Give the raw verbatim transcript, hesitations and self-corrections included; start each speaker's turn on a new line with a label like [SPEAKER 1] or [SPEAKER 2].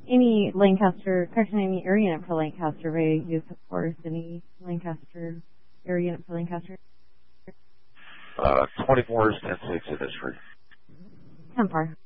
[SPEAKER 1] Any Lancaster, correction, any area unit for Lancaster, ready to use, of course, any Lancaster area unit for Lancaster?
[SPEAKER 2] Uh, twenty-four is ten six at this rate.
[SPEAKER 1] ten four.